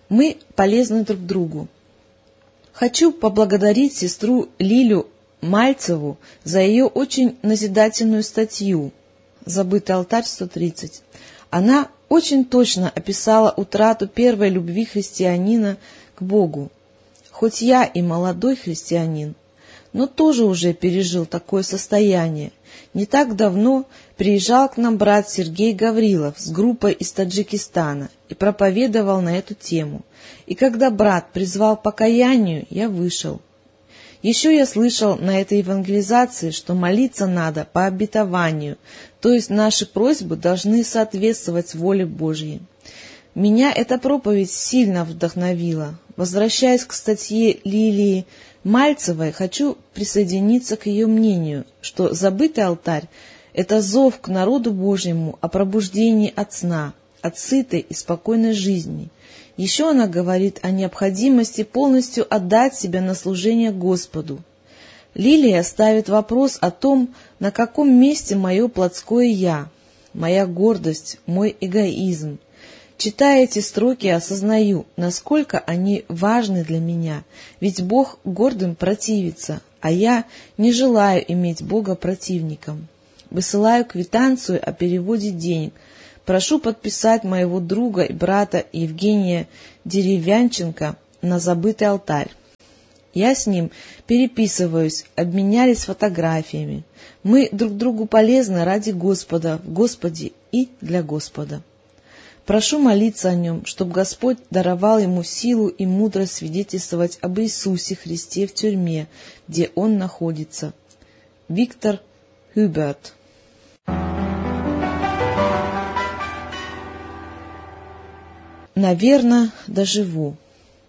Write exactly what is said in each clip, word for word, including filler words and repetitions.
Мы полезны друг другу. Хочу поблагодарить сестру Лилю Мальцеву за ее очень назидательную статью «Забытый алтарь сто тридцать». Она очень точно описала утрату первой любви христианина к Богу. Хоть я и молодой христианин, но тоже уже пережил такое состояние. Не так давно приезжал к нам брат Сергей Гаврилов с группой из Таджикистана и проповедовал на эту тему. И когда брат призвал к покаянию, я вышел. Еще я слышал на этой евангелизации, что молиться надо по обетованию, то есть наши просьбы должны соответствовать воле Божьей. Меня эта проповедь сильно вдохновила. Возвращаясь к статье Лилии Мальцевой, хочу присоединиться к ее мнению, что забытый алтарь – это зов к народу Божьему о пробуждении от сна, от сытой и спокойной жизни. Еще она говорит о необходимости полностью отдать себя на служение Господу. Лилия ставит вопрос о том, на каком месте мое плотское «я», моя гордость, мой эгоизм. Читая эти строки, осознаю, насколько они важны для меня, ведь Бог гордым противится, а я не желаю иметь Бога противником. Высылаю квитанцию о переводе денег. Прошу подписать моего друга и брата Евгения Деревянченко на забытый алтарь. Я с ним переписываюсь, обменялись фотографиями. Мы друг другу полезны ради Господа, в Господе и для Господа. Прошу молиться о нем, чтобы Господь даровал ему силу и мудрость свидетельствовать об Иисусе Христе в тюрьме, где он находится. Виктор Хюберт. Наверно, доживу.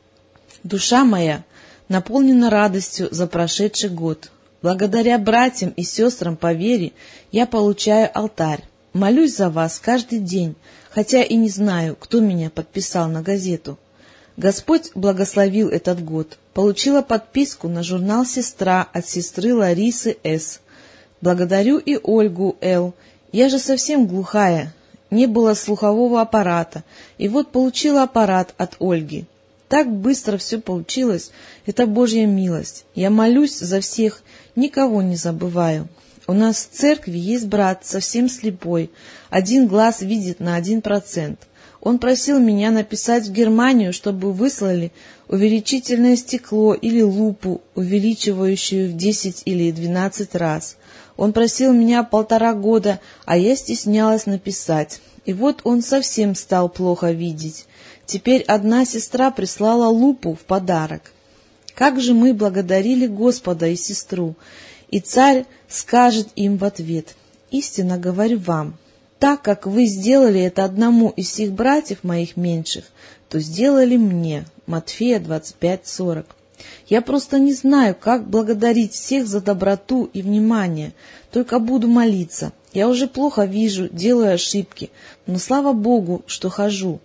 Душа моя наполнена радостью за прошедший год. Благодаря братьям и сестрам по вере я получаю алтарь. Молюсь за вас каждый день, хотя и не знаю, кто меня подписал на газету. Господь благословил этот год. Получила подписку на журнал «Сестра» от сестры Ларисы С. Благодарю и Ольгу Л. Я же совсем глухая. Не было слухового аппарата, и вот получила аппарат от Ольги. Так быстро все получилось, это Божья милость. Я молюсь за всех, никого не забываю. У нас в церкви есть брат, совсем слепой, один глаз видит на один процент. Он просил меня написать в Германию, чтобы выслали увеличительное стекло или лупу, увеличивающую в десять или двенадцать раз. Он просил меня полтора года, а я стеснялась написать. И вот он совсем стал плохо видеть. Теперь одна сестра прислала лупу в подарок. Как же мы благодарили Господа и сестру! И царь скажет им в ответ: «Истинно говорю вам, так как вы сделали это одному из всех братьев моих меньших, то сделали мне». Матфея двадцать пять сорок. Я просто не знаю, как благодарить всех за доброту и внимание, только буду молиться. Я уже плохо вижу, делаю ошибки, но слава Богу, что хожу.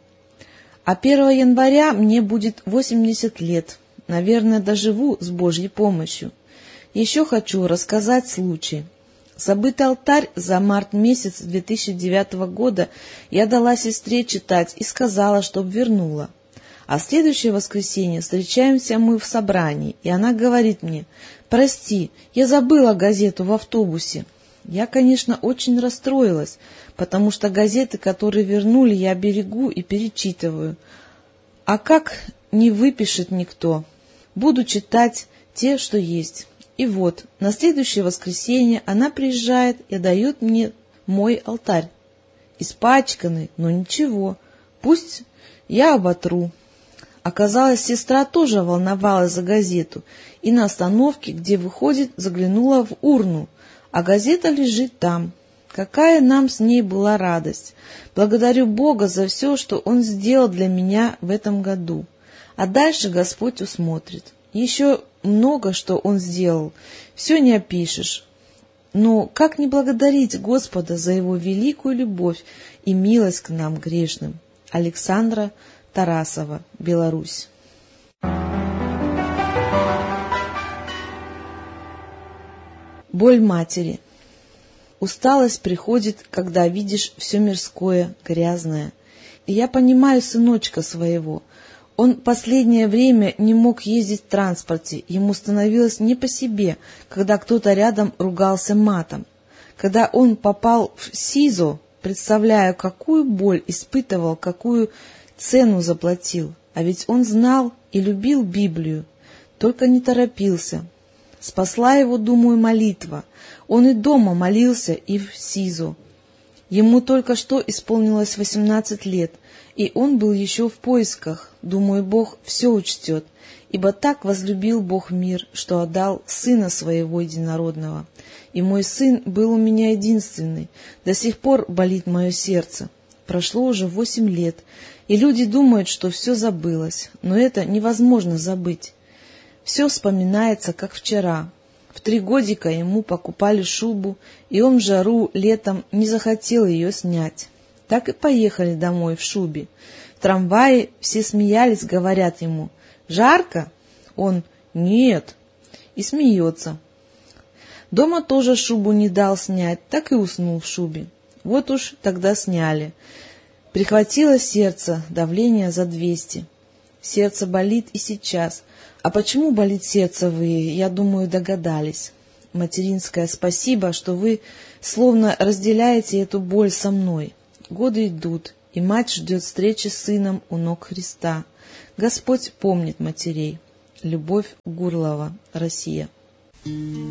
А первого января мне будет восемьдесят лет. Наверное, доживу с Божьей помощью. Еще хочу рассказать случай. Забытый алтарь за март месяц две тысячи девятого года я дала сестре читать и сказала, чтоб вернула. А в следующее воскресенье встречаемся мы в собрании, и она говорит мне: «Прости, я забыла газету в автобусе». Я, конечно, очень расстроилась, потому что газеты, которые вернули, я берегу и перечитываю. А как не выпишет никто? Буду читать те, что есть. И вот, на следующее воскресенье она приезжает и дает мне мой алтарь. Испачканный, но ничего, пусть я оботру. Оказалось, сестра тоже волновалась за газету, и на остановке, где выходит, заглянула в урну, а газета лежит там. Какая нам с ней была радость! Благодарю Бога за все, что Он сделал для меня в этом году. А дальше Господь усмотрит. Еще много, что Он сделал, все не опишешь. Но как не благодарить Господа за Его великую любовь и милость к нам, грешным? Александра Тарасова, Беларусь. Боль матери. Усталость приходит, когда видишь все мирское, грязное. И я понимаю сыночка своего. Он последнее время не мог ездить в транспорте, ему становилось не по себе, когда кто-то рядом ругался матом. Когда он попал в СИЗО, представляю, какую боль испытывал, какую цену заплатил. А ведь он знал и любил Библию, только не торопился. Спасла его, думаю, молитва. Он и дома молился, и в СИЗО. Ему только что исполнилось восемнадцать лет, и он был еще в поисках. Думаю, Бог все учтет, ибо так возлюбил Бог мир, что отдал Сына Своего Единородного. И мой Сын был у меня единственный. До сих пор болит мое сердце. Прошло уже восемь лет, и люди думают, что все забылось, но это невозможно забыть. Все вспоминается, как вчера. В три годика ему покупали шубу, и он в жару летом не захотел ее снять. Так и поехали домой в шубе. В трамвае все смеялись, говорят ему: «Жарко?» Он: «Нет», и смеется. Дома тоже шубу не дал снять, так и уснул в шубе. Вот уж тогда сняли. Прихватило сердце, давление за двести. Сердце болит и сейчас. А почему болит сердце, вы, я думаю, догадались. Материнское спасибо, что вы словно разделяете эту боль со мной. Годы идут, и мать ждет встречи с сыном у ног Христа. Господь помнит матерей. Любовь Гурлова, Россия.